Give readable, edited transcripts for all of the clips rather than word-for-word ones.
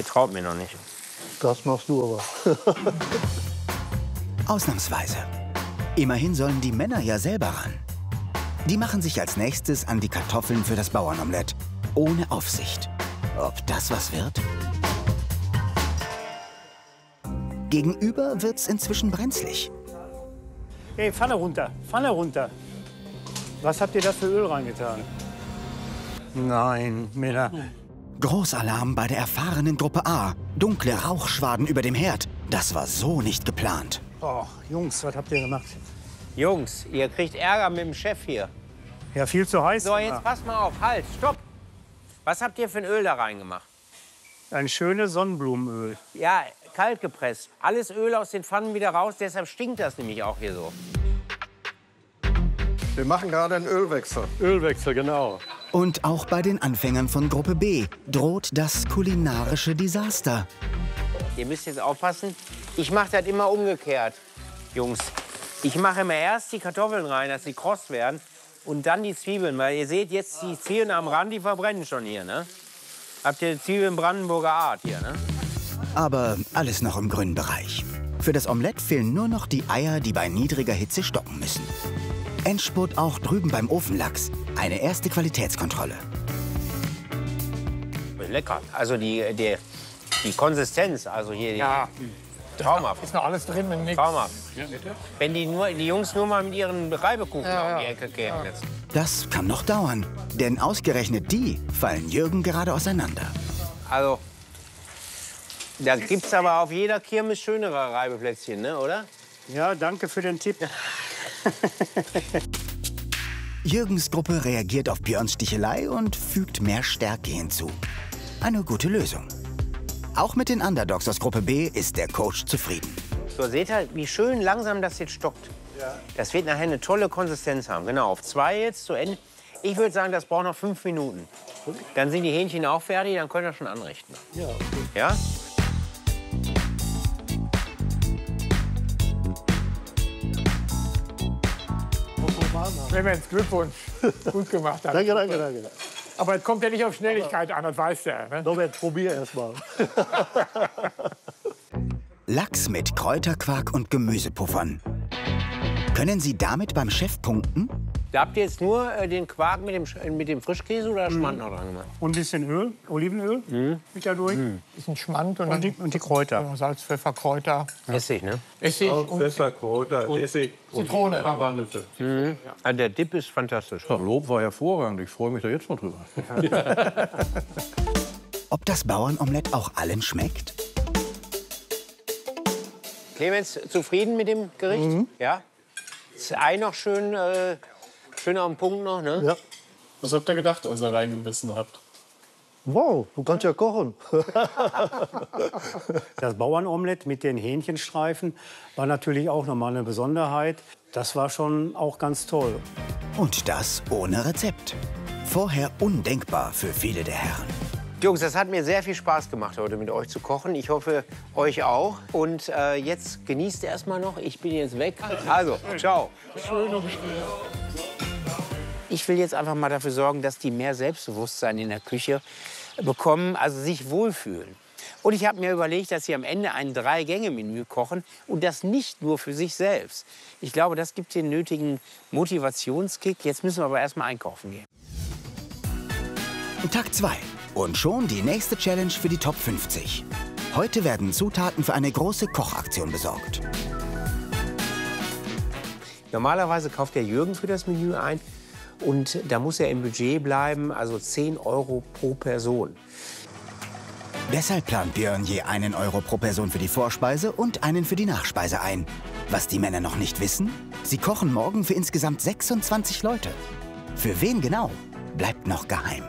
Traut mir noch nicht. Das machst du aber. Ausnahmsweise. Immerhin sollen die Männer ja selber ran. Die machen sich als nächstes an die Kartoffeln für das Bauernomelett. Ohne Aufsicht. Ob das was wird? Gegenüber wird's inzwischen brenzlig. Hey, Pfanne runter, Pfanne runter. Was habt ihr da für Öl reingetan? Nein, Männer. Großalarm bei der erfahrenen Gruppe A. Dunkle Rauchschwaden über dem Herd. Das war so nicht geplant. Oh, Jungs, was habt ihr gemacht? Jungs, ihr kriegt Ärger mit dem Chef hier. Ja, viel zu heiß. So, jetzt passt mal auf. Halt, stopp. Was habt ihr für ein Öl da reingemacht? Ein schönes Sonnenblumenöl. Ja, kalt gepresst. Alles Öl aus den Pfannen wieder raus, deshalb stinkt das nämlich auch hier so. Wir machen gerade einen Ölwechsel. Ölwechsel, genau. Und auch bei den Anfängern von Gruppe B droht das kulinarische Desaster. Ihr müsst jetzt aufpassen. Ich mache das immer umgekehrt, Jungs. Ich mache immer erst die Kartoffeln rein, dass sie kross werden. Und dann die Zwiebeln. Weil ihr seht jetzt, die Zwiebeln am Rand, die verbrennen schon hier, ne? Habt ihr Zwiebeln Brandenburger Art hier, ne? Aber alles noch im grünen Bereich. Für das Omelett fehlen nur noch die Eier, die bei niedriger Hitze stocken müssen. Endspurt auch drüben beim Ofenlachs. Eine erste Qualitätskontrolle. Lecker. Also die Konsistenz, also hier. Ja. Traumhaft. Ist noch alles drin, wenn nichts. Traumhaft. Wenn die Jungs nur mal mit ihren Reibekuchen um die Ecke kämen jetzt. Das kann noch dauern, denn ausgerechnet die fallen Jürgen gerade auseinander. Also, da gibt's aber auf jeder Kirmes schönere Reibeplätzchen, ne, oder? Ja, danke für den Tipp. Jürgens Gruppe reagiert auf Björns Stichelei und fügt mehr Stärke hinzu. Eine gute Lösung. Auch mit den Underdogs aus Gruppe B ist der Coach zufrieden. So, seht ihr, wie schön langsam das jetzt stockt. Ja. Das wird nachher eine tolle Konsistenz haben. Genau, auf 2 jetzt zu Ende. Ich würde sagen, das braucht noch 5 Minuten. Dann sind die Hähnchen auch fertig, dann könnt ihr schon anrichten. Ja, okay. Ja? Clemens, Glückwunsch. Gut gemacht. Danke, danke, danke. Aber es kommt ja nicht auf Schnelligkeit an, das weißt du ja. Ne? Norbert, probier erst mal. Lachs mit Kräuterquark und Gemüsepuffern. Können Sie damit beim Chef punkten? Da habt ihr jetzt nur den Quark mit dem Frischkäse oder Schmand noch dran gemacht? Und ein bisschen Öl, Olivenöl, mit da durch. Bisschen Schmand Und die Kräuter. Salz, Pfeffer, Kräuter. Essig, ne? Essig und Pfeffer, Kräuter, Essig. Zitrone. Haarnüsse. Also der Dip ist fantastisch. Das Lob war hervorragend. Ich freue mich da jetzt schon drüber. Ob das Bauernomelett auch allen schmeckt? Clemens, zufrieden mit dem Gericht? Ja? Das Ei noch schön, schön auf den Punkt noch, ne? Ja. Was habt ihr gedacht, als ihr reingebissen habt? Wow, du kannst ja kochen. Das Bauernomelett mit den Hähnchenstreifen war natürlich auch noch mal eine Besonderheit. Das war schon auch ganz toll. Und das ohne Rezept. Vorher undenkbar für viele der Herren. Jungs, das hat mir sehr viel Spaß gemacht, heute mit euch zu kochen. Ich hoffe, euch auch. Und jetzt genießt erst mal noch. Ich bin jetzt weg. Also, ciao. Ich will jetzt einfach mal dafür sorgen, dass die mehr Selbstbewusstsein in der Küche bekommen, also sich wohlfühlen. Und ich habe mir überlegt, dass sie am Ende ein 3-Gänge-Menü kochen und das nicht nur für sich selbst. Ich glaube, das gibt den nötigen Motivationskick. Jetzt müssen wir aber erst mal einkaufen gehen. Tag 2. Und schon die nächste Challenge für die Top 50. Heute werden Zutaten für eine große Kochaktion besorgt. Normalerweise kauft der Jürgen für das Menü ein und da muss er im Budget bleiben, also 10 € pro Person. Deshalb plant Björn je 1 € pro Person für die Vorspeise und einen für die Nachspeise ein. Was die Männer noch nicht wissen, sie kochen morgen für insgesamt 26 Leute. Für wen genau, bleibt noch geheim.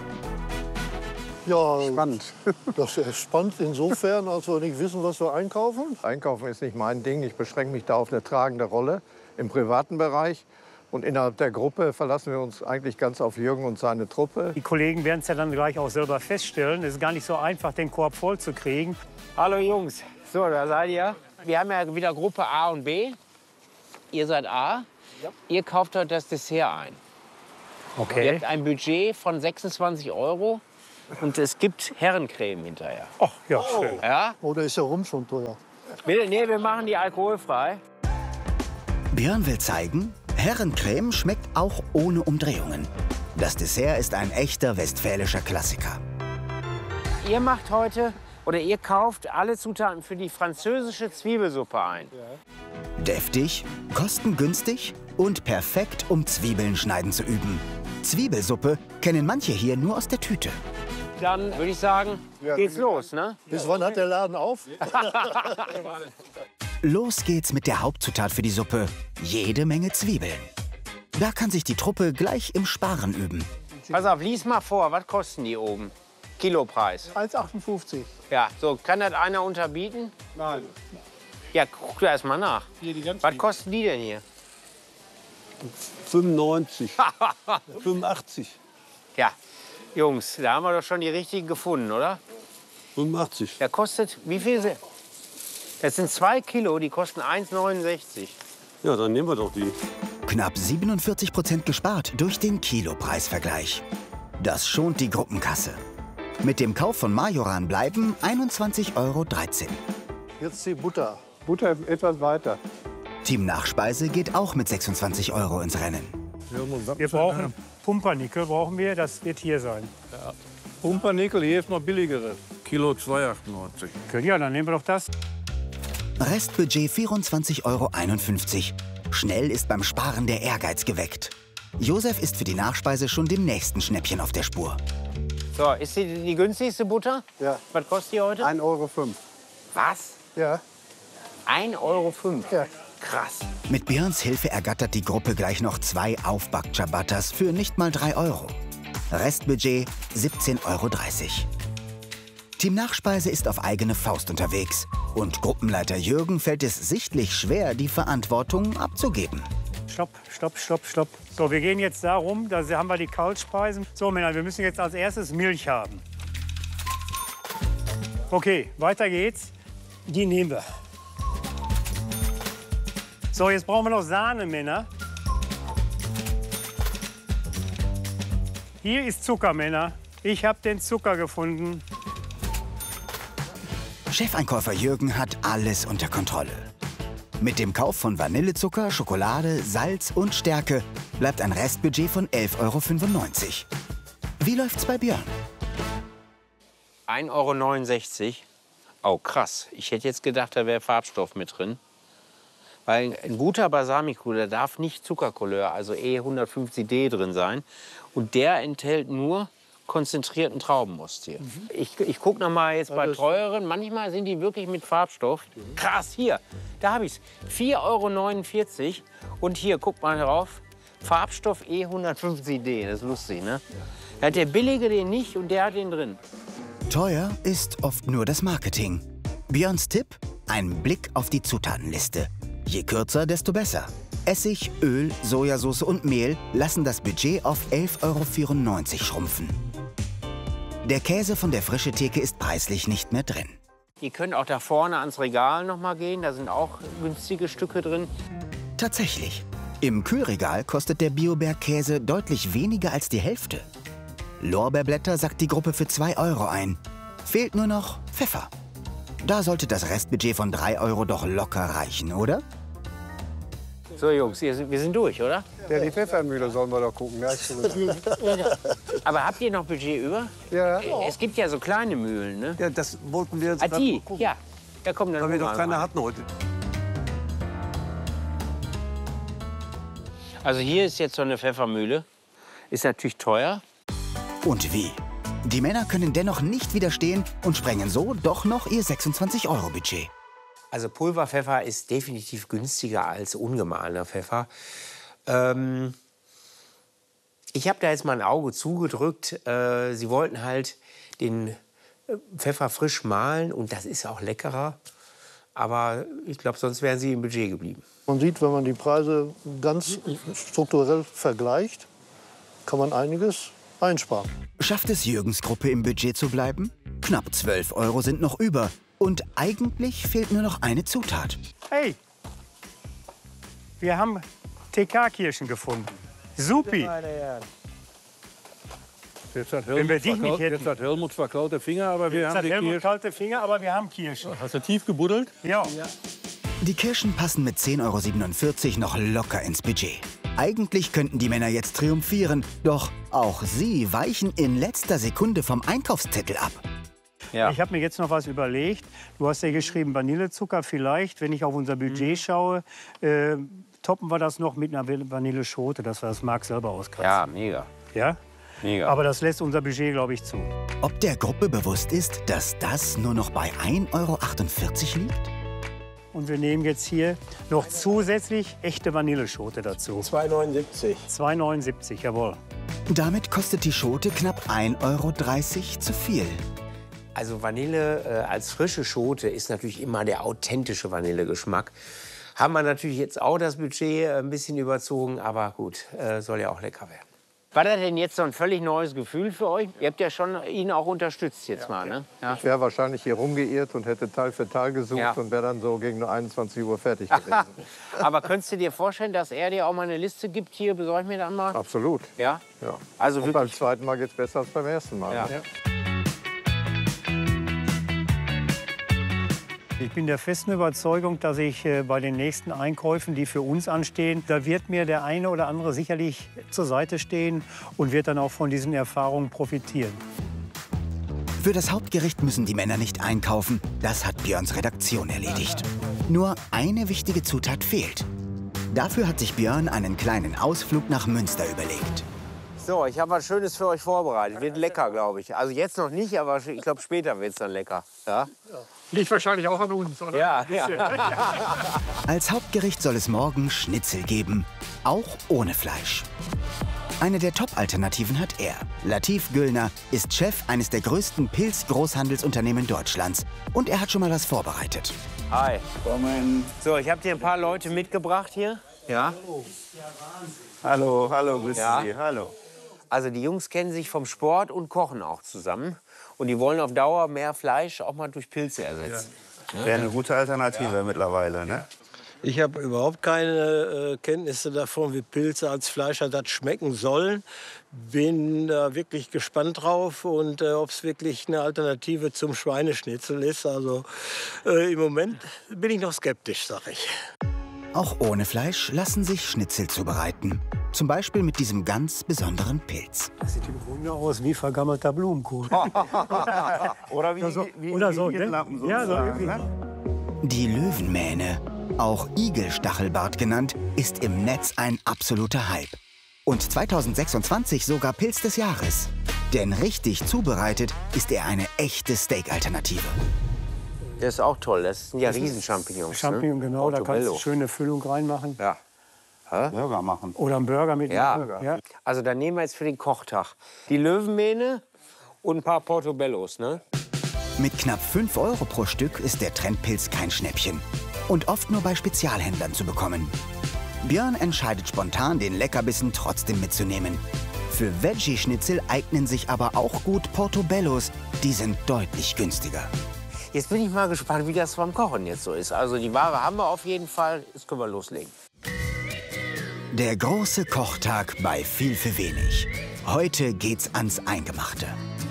Ja, spannend. Das ist spannend insofern, als wir nicht wissen, was wir einkaufen. Einkaufen ist nicht mein Ding. Ich beschränke mich da auf eine tragende Rolle im privaten Bereich. Und innerhalb der Gruppe verlassen wir uns eigentlich ganz auf Jürgen und seine Truppe. Die Kollegen werden es ja dann gleich auch selber feststellen. Es ist gar nicht so einfach, den Korb voll zu kriegen. Hallo Jungs, so, da seid ihr. Wir haben ja wieder Gruppe A und B. Ihr seid A. Ja. Ihr kauft heute das Dessert ein. Okay. Ihr habt ein Budget von 26 €. Und es gibt Herrencreme hinterher. Ach, ja, schön. Ja? Oder ist der Rum schon teuer? Nee, wir machen die alkoholfrei. Björn will zeigen, Herrencreme schmeckt auch ohne Umdrehungen. Das Dessert ist ein echter westfälischer Klassiker. Ihr macht heute oder ihr kauft alle Zutaten für die französische Zwiebelsuppe ein. Deftig, kostengünstig und perfekt, um Zwiebeln schneiden zu üben. Zwiebelsuppe kennen manche hier nur aus der Tüte. Dann würde ich sagen, geht's los, ne? Bis wann hat der Laden auf? Los geht's mit der Hauptzutat für die Suppe, jede Menge Zwiebeln. Da kann sich die Truppe gleich im Sparen üben. Pass auf, lies mal vor, was kosten die oben? Kilopreis. 1,58. Ja, so, kann das einer unterbieten? Nein. Ja, guck da erst mal nach. Was kosten die denn hier? 95. 85. Ja, Jungs, da haben wir doch schon die richtigen gefunden, oder? 85. Der kostet, wie viel? Das sind 2 Kilo, die kosten 1,69. Ja, dann nehmen wir doch die. Knapp 47% gespart durch den Kilopreisvergleich. Das schont die Gruppenkasse. Mit dem Kauf von Majoran bleiben 21,13 €. Jetzt die Butter. Butter etwas weiter. Team Nachspeise geht auch mit 26 € ins Rennen. Wir brauchen Pumpernickel, brauchen wir. Das wird hier sein. Pumpernickel, hier ist noch billigere. Kilo 2,98. Ja, dann nehmen wir doch das. Restbudget 24,51 €. Schnell ist beim Sparen der Ehrgeiz geweckt. Josef ist für die Nachspeise schon dem nächsten Schnäppchen auf der Spur. So, ist die günstigste Butter? Ja. Was kostet die heute? 1,05 €. Was? Ja. 1,05 €? Ja. Krass. Mit Björns Hilfe ergattert die Gruppe gleich noch 2 Aufback-Ciabattas für nicht mal 3 €. Restbudget 17,30 €. Team Nachspeise ist auf eigene Faust unterwegs. Und Gruppenleiter Jürgen fällt es sichtlich schwer, die Verantwortung abzugeben. Stopp, stopp, stopp, stopp. So, wir gehen jetzt darum, da haben wir die Kaltspeisen. So, Männer, wir müssen jetzt als erstes Milch haben. Okay, weiter geht's. Die nehmen wir. So, jetzt brauchen wir noch Sahne, Männer. Hier ist Zucker, Männer. Ich habe den Zucker gefunden. Chefeinkäufer Jürgen hat alles unter Kontrolle. Mit dem Kauf von Vanillezucker, Schokolade, Salz und Stärke bleibt ein Restbudget von 11,95 €. Wie läuft's bei Björn? 1,69 €. Oh, krass. Ich hätte jetzt gedacht, da wäre Farbstoff mit drin. Weil ein guter Balsamico, der darf nicht Zuckercouleur, also E150D drin sein. Und der enthält nur konzentrierten Traubenmost hier. Ich gucke noch mal jetzt bei teuren. Manchmal sind die wirklich mit Farbstoff. Krass, hier, da habe ich es. 4,49 €. Und hier, guck mal drauf, Farbstoff E150D. Das ist lustig, ne? Da hat der billige den nicht und der hat den drin. Teuer ist oft nur das Marketing. Björns Tipp? Ein Blick auf die Zutatenliste. Je kürzer, desto besser. Essig, Öl, Sojasauce und Mehl lassen das Budget auf 11,94 € schrumpfen. Der Käse von der Frische Theke ist preislich nicht mehr drin. Ihr könnt auch da vorne ans Regal noch mal gehen. Da sind auch günstige Stücke drin. Tatsächlich. Im Kühlregal kostet der Biobergkäse deutlich weniger als die Hälfte. Lorbeerblätter sackt die Gruppe für 2 € ein. Fehlt nur noch Pfeffer. Da sollte das Restbudget von 3 € doch locker reichen, oder? So, Jungs, wir sind durch, oder? Ja, die Pfeffermühle sollen wir doch gucken. Ja, Aber habt ihr noch Budget über? ja. Es gibt ja so kleine Mühlen, ne? Ja, das wollten wir jetzt Ah, grad die? mal gucken. Ja. Ja, komm, dann Weil wir gucken doch keine mal. hatten heute. Also hier ist jetzt so eine Pfeffermühle. Ist natürlich teuer. Und wie? Die Männer können dennoch nicht widerstehen und sprengen so doch noch ihr 26 € Budget. Also Pulverpfeffer ist definitiv günstiger als ungemahlener Pfeffer. Ich habe da jetzt mal ein Auge zugedrückt. Sie wollten halt den Pfeffer frisch mahlen und das ist auch leckerer. Aber ich glaube, sonst wären sie im Budget geblieben. Man sieht, wenn man die Preise ganz strukturell vergleicht, kann man einiges einsparen. Schafft es Jürgens Gruppe im Budget zu bleiben? Knapp 12 € sind noch über. Und eigentlich fehlt nur noch eine Zutat. Hey, wir haben TK-Kirschen gefunden. Supi. Jetzt hat Wenn wir dich nicht hätten. Jetzt hat Helmut zwar kalte Finger, aber wir Jetzt haben hat die Helmut Kirschen. kalte Finger, aber wir haben Kirschen. Hast du tief gebuddelt? Ja. Die Kirschen passen mit 10,47 € noch locker ins Budget. Eigentlich könnten die Männer jetzt triumphieren, doch auch sie weichen in letzter Sekunde vom Einkaufszettel ab. Ja. Ich habe mir jetzt noch was überlegt. Du hast ja geschrieben Vanillezucker. Vielleicht, wenn ich auf unser Budget schaue, toppen wir das noch mit einer Vanilleschote, dass wir das Mark selber auskratzen. Ja, mega. Ja? Mega. Aber das lässt unser Budget, glaube ich, zu. Ob der Gruppe bewusst ist, dass das nur noch bei 1,48 € liegt? Und wir nehmen jetzt hier noch zusätzlich echte Vanilleschote dazu. 2,79 €. 2,79 €, jawohl. Damit kostet die Schote knapp 1,30 € zu viel. Also Vanille als frische Schote ist natürlich immer der authentische Vanillegeschmack. Haben wir natürlich jetzt auch das Budget ein bisschen überzogen, aber gut, soll ja auch lecker werden. War das denn jetzt so ein völlig neues Gefühl für euch? Ihr habt ja schon ihn auch unterstützt jetzt mal, ne? Ja. Ich wäre wahrscheinlich hier rumgeirrt und hätte Teil für Teil gesucht und wäre dann so gegen 21 Uhr fertig gewesen. Aber könntest du dir vorstellen, dass er dir auch mal eine Liste gibt? Hier, besorg ich mir dann mal. Absolut. Ja? Ja. Also und beim wirklich. zweiten Mal geht es besser als beim ersten Mal. Ja. Ich bin der festen Überzeugung, dass ich bei den nächsten Einkäufen, die für uns anstehen, da wird mir der eine oder andere sicherlich zur Seite stehen und wird dann auch von diesen Erfahrungen profitieren. Für das Hauptgericht müssen die Männer nicht einkaufen. Das hat Björns Redaktion erledigt. Nur eine wichtige Zutat fehlt. Dafür hat sich Björn einen kleinen Ausflug nach Münster überlegt. So, ich habe was Schönes für euch vorbereitet. Wird lecker, glaube ich. Also jetzt noch nicht, aber ich glaube, später wird es dann lecker. Ja? Liegt wahrscheinlich auch an uns, oder? Ja, ja. Als Hauptgericht soll es morgen Schnitzel geben, auch ohne Fleisch. Eine der Top-Alternativen hat er. Latif Güllner ist Chef eines der größten Pilz-Großhandelsunternehmen Deutschlands. Und er hat schon mal was vorbereitet. Hi. So, ich habe dir ein paar Leute mitgebracht hier. Ja? Hallo, hallo, grüß Ja. Sie, hallo. Also die Jungs kennen sich vom Sport und Kochen auch zusammen. Und die wollen auf Dauer mehr Fleisch auch mal durch Pilze ersetzen. Wäre eine gute Alternative mittlerweile, ne? Ich habe überhaupt keine Kenntnisse davon, wie Pilze als Fleischersatz schmecken sollen. Bin da wirklich gespannt drauf und ob es wirklich eine Alternative zum Schweineschnitzel ist. Also im Moment bin ich noch skeptisch, sag ich. Auch ohne Fleisch lassen sich Schnitzel zubereiten. Zum Beispiel mit diesem ganz besonderen Pilz. Das sieht im Grunde aus wie vergammelter Blumenkohl. Oder wie, Oder so, wie ne? Hirnlappen Ja, so sozusagen, irgendwie. ne? Die Löwenmähne, auch Igelstachelbart genannt, ist im Netz ein absoluter Hype. Und 2026 sogar Pilz des Jahres. Denn richtig zubereitet ist er eine echte Steak-Alternative. Das ist auch toll. Das sind ja Riesenchampignons. Champignon, genau. Da kannst du Portobello. schöne Füllung reinmachen. Ja. Burger machen. Oder einen Burger mit Ja. einem Burger. Ja. Also dann nehmen wir jetzt für den Kochtag die Löwenmähne und ein paar Portobellos, ne? Mit knapp 5 € pro Stück ist der Trendpilz kein Schnäppchen. Und oft nur bei Spezialhändlern zu bekommen. Björn entscheidet spontan, den Leckerbissen trotzdem mitzunehmen. Für Veggie-Schnitzel eignen sich aber auch gut Portobellos. Die sind deutlich günstiger. Jetzt bin ich mal gespannt, wie das beim Kochen jetzt so ist. Also die Ware haben wir auf jeden Fall. Jetzt können wir loslegen. Der große Kochtag bei Viel für wenig. Heute geht's ans Eingemachte.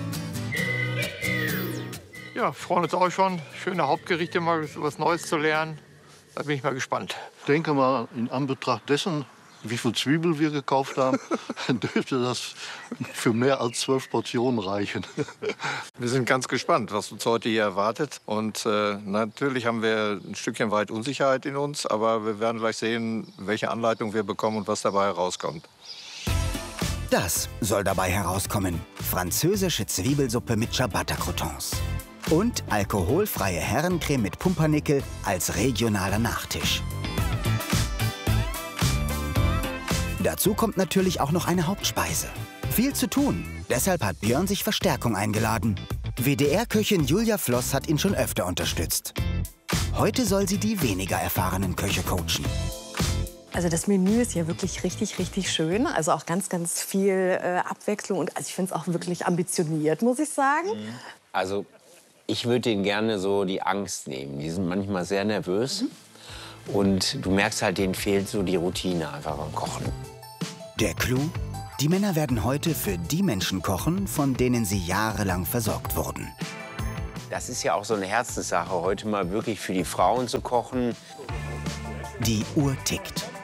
Ja, freuen uns auch schon. Schöne Hauptgerichte, mal was Neues zu lernen. Da bin ich mal gespannt. Ich denke mal, in Anbetracht dessen, wie viel Zwiebel wir gekauft haben, dürfte das für mehr als 12 Portionen reichen. Wir sind ganz gespannt, was uns heute hier erwartet. Und natürlich haben wir ein Stückchen weit Unsicherheit in uns, aber wir werden gleich sehen, welche Anleitung wir bekommen und was dabei herauskommt. Das soll dabei herauskommen. Französische Zwiebelsuppe mit Ciabatta-Croutons. Und alkoholfreie Herrencreme mit Pumpernickel als regionaler Nachtisch. Dazu kommt natürlich auch noch eine Hauptspeise. Viel zu tun. Deshalb hat Björn sich Verstärkung eingeladen. WDR-Köchin Julia Floss hat ihn schon öfter unterstützt. Heute soll sie die weniger erfahrenen Köche coachen. Also das Menü ist ja wirklich richtig, richtig schön. Also auch ganz, ganz viel Abwechslung. Und also ich finde es auch wirklich ambitioniert, muss ich sagen. Also ich würde denen gerne so die Angst nehmen. Die sind manchmal sehr nervös. Und du merkst halt, denen fehlt so die Routine einfach beim Kochen. Der Clou? Die Männer werden heute für die Menschen kochen, von denen sie jahrelang versorgt wurden. Das ist ja auch so eine Herzenssache, heute mal wirklich für die Frauen zu kochen. Die Uhr tickt.